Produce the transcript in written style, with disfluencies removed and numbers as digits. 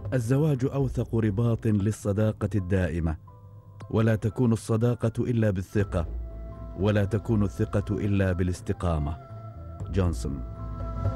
الزواج أوثق رباط للصداقة الدائمة، ولا تكون الصداقة إلا بالثقة، ولا تكون الثقة إلا بالاستقامة. جونسون.